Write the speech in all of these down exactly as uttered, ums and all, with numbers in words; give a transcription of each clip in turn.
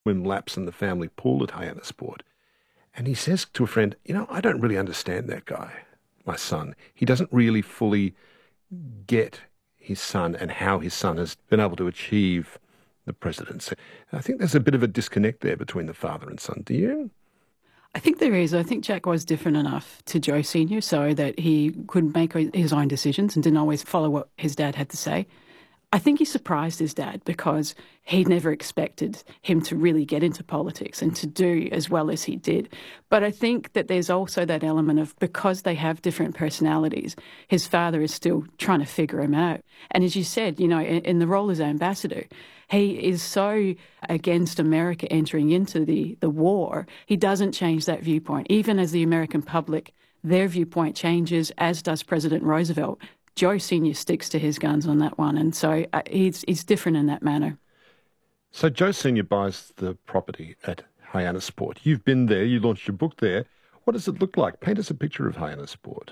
swim laps in the family pool at Hyannisport. And he says to a friend, you know, I don't really understand that guy, my son. He doesn't really fully get his son and how his son has been able to achieve the presidency. I think there's a bit of a disconnect there between the father and son. Do you? I think there is. I think Jack was different enough to Joe Senior so that he could make his own decisions and didn't always follow what his dad had to say. I think he surprised his dad because he never expected him to really get into politics and to do as well as he did. But I think that there's also that element of because they have different personalities, his father is still trying to figure him out. And as you said, you know, in, in the role as ambassador, he is so against America entering into the, the war, he doesn't change that viewpoint. Even as the American public, their viewpoint changes, as does President Roosevelt. Joe Senior sticks to his guns on that one, and so uh, he's, he's different in that manner. So Joe Senior buys the property at Hyannisport. You've been there, you launched your book there. What does it look like? Paint us a picture of Hyannisport.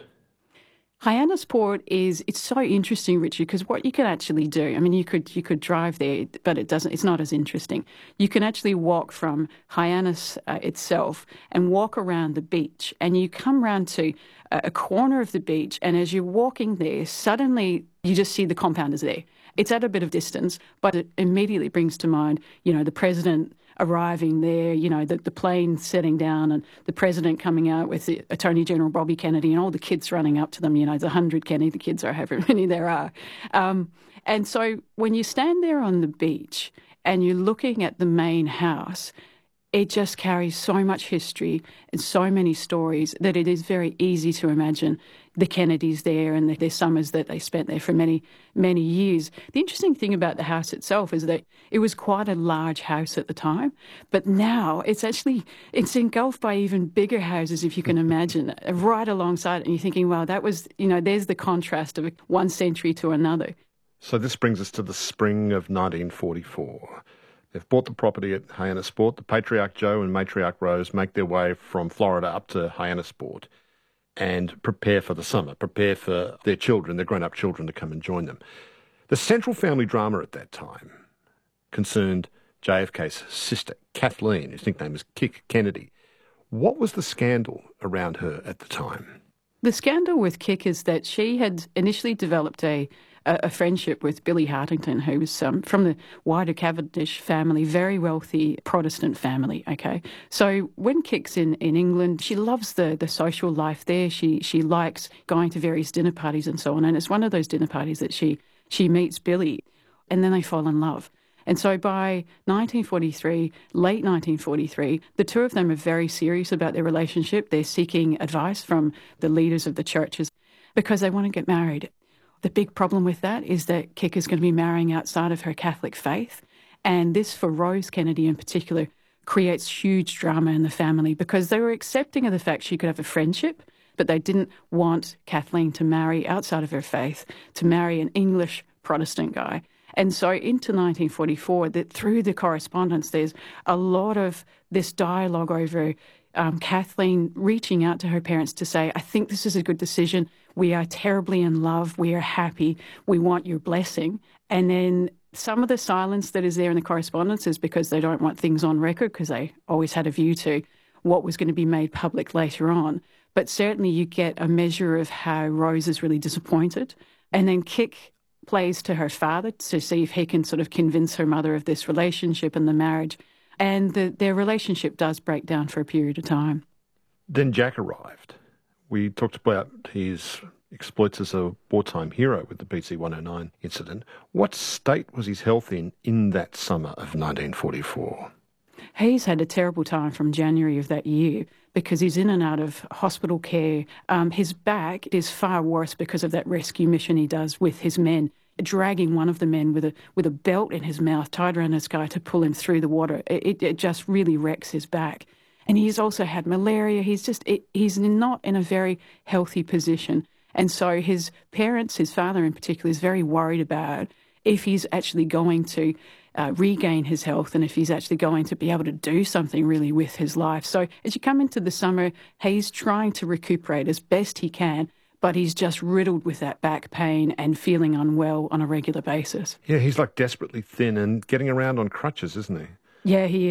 Hyannisport is, it's so interesting, Richard, because what you can actually do, I mean, you could you could drive there, but it doesn't, it's not as interesting. You can actually walk from Hyannis uh, itself and walk around the beach, and you come round to a, a corner of the beach, and as you're walking there, suddenly you just see the compound is there. It's at a bit of distance, but it immediately brings to mind, you know, the president arriving there, you know, the, the plane setting down and the president coming out with the Attorney General Bobby Kennedy and all the kids running up to them, you know, the hundred Kennedy, the kids are however many there are. Um, and so when you stand there on the beach and you're looking at the main house, it just carries so much history and so many stories that it is very easy to imagine the Kennedys there and the, their summers that they spent there for many, many years. The interesting thing about the house itself is that it was quite a large house at the time, but now it's actually, it's engulfed by even bigger houses, if you can imagine, right alongside it. And you're thinking, well, that was, you know, there's the contrast of one century to another. So this brings us to the spring of nineteen forty-four. They've bought the property at Hyannisport. The Patriarch Joe and Matriarch Rose make their way from Florida up to Hyannisport and prepare for the summer, prepare for their children, their grown-up children, to come and join them. The central family drama at that time concerned J F K's sister, Kathleen, whose nickname was Kick Kennedy. What was the scandal around her at the time? The scandal with Kick is that she had initially developed a a friendship with Billy Hartington, who was um, from the wider Cavendish family, very wealthy Protestant family, okay? So when Kick's in, in England, she loves the, the social life there. She she likes going to various dinner parties and so on, and it's one of those dinner parties that she, she meets Billy, and then they fall in love. And so by nineteen forty-three, late nineteen forty-three, the two of them are very serious about their relationship. They're seeking advice from the leaders of the churches because they want to get married. The big problem with that is that Kick is going to be marrying outside of her Catholic faith. And this, for Rose Kennedy in particular, creates huge drama in the family because they were accepting of the fact she could have a friendship, but they didn't want Kathleen to marry outside of her faith, to marry an English Protestant guy. And so into nineteen forty-four, that through the correspondence, there's a lot of this dialogue over um, Kathleen reaching out to her parents to say, I think this is a good decision. We are terribly in love. We are happy. We want your blessing. And then some of the silence that is there in the correspondence is because they don't want things on record because they always had a view to what was going to be made public later on. But certainly you get a measure of how Rose is really disappointed. And then Kick plays to her father to see if he can sort of convince her mother of this relationship and the marriage. And the, their relationship does break down for a period of time. Then Jack arrived. We talked about his exploits as a wartime hero with the B C one oh nine incident. What state was his health in in that summer of nineteen forty-four? He's had a terrible time from January of that year because he's in and out of hospital care. Um, his back is far worse because of that rescue mission he does with his men, dragging one of the men with a with a belt in his mouth tied around his guy to pull him through the water. It, it just really wrecks his back. And he's also had malaria. He's just, it, he's not in a very healthy position. And so his parents, his father in particular, is very worried about if he's actually going to uh, regain his health and if he's actually going to be able to do something really with his life. So as you come into the summer, he's trying to recuperate as best he can, but he's just riddled with that back pain and feeling unwell on a regular basis. Yeah, he's like desperately thin and getting around on crutches, isn't he? Yeah, he is.